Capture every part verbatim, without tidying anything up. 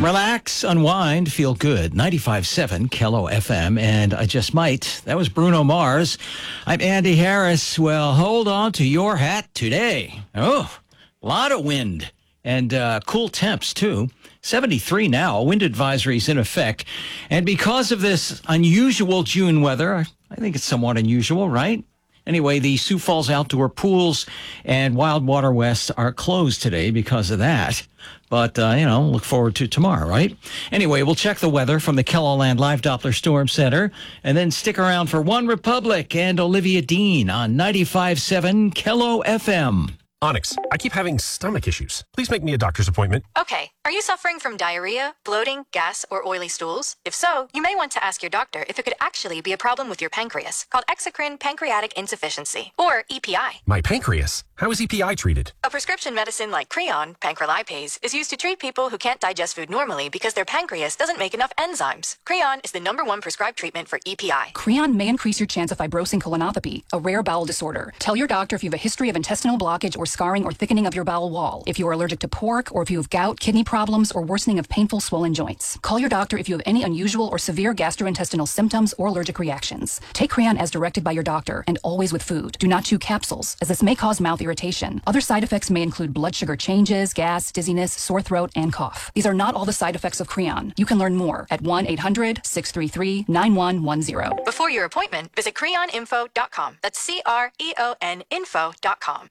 Relax, unwind, feel good. ninety-five point seven Kello F M, and I just might. That was Bruno Mars. I'm Andy Harris. Well, hold on to your hat today. Oh, a lot of wind and uh, cool temps, too. seventy-three now. Wind advisories in effect. And because of this unusual June weather, I think it's somewhat unusual, right? Anyway, the Sioux Falls outdoor pools and Wildwater West are closed today because of that. But, uh, you know, look forward to tomorrow, right? Anyway, we'll check the weather from the KELOLAND Live Doppler Storm Center and then stick around for One Republic and Olivia Dean on ninety-five point seven Kello F M. Onyx, I keep having stomach issues. Please make me a doctor's appointment. Okay. Are you suffering from diarrhea, bloating, gas, or oily stools? If so, you may want to ask your doctor if it could actually be a problem with your pancreas, called exocrine pancreatic insufficiency, or E P I. My pancreas? How is E P I treated? A prescription medicine like Creon, pancrelipase, is used to treat people who can't digest food normally because their pancreas doesn't make enough enzymes. Creon is the number one prescribed treatment for E P I. Creon may increase your chance of fibrosing colonopathy, a rare bowel disorder. Tell your doctor if you have a history of intestinal blockage or scarring or thickening of your bowel wall, if you are allergic to pork, or if you have gout, kidney problems, or worsening of painful swollen joints. Call your doctor if you have any unusual or severe gastrointestinal symptoms or allergic reactions. Take Creon as directed by your doctor and always with food. Do not chew capsules, as this may cause mouth irritation. Other side effects may include blood sugar changes, gas, dizziness, sore throat, and cough. These are not all the side effects of Creon. You can learn more at one eight hundred six three three nine one one zero. Before your appointment, visit creon info dot com. That's C R E O N info dot com.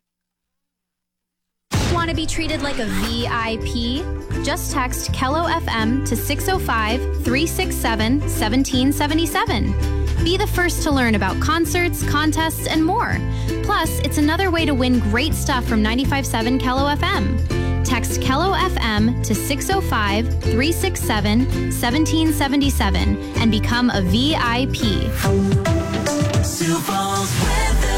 Want to be treated like a V I P? Just text Kello F M to six oh five, three six seven, one seven seven seven. Be the first to learn about concerts, contests, and more. Plus, it's another way to win great stuff from ninety-five point seven Kello F M. Text Kello F M to six oh five, three six seven, one seven seven seven and become a V I P. Sioux Falls weather.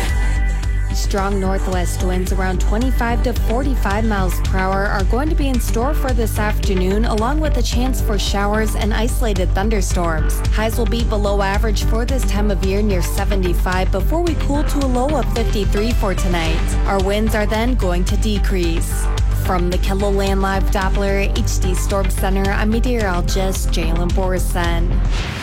Strong northwest winds around twenty-five to forty-five miles per hour are going to be in store for this afternoon, along with a chance for showers and isolated thunderstorms. Highs will be below average for this time of year, near seventy-five, before we cool to a low of fifty-three for tonight. Our winds are then going to decrease. From the KELOLAND Live Doppler H D Storm Center, I'm meteorologist Jalen Borison.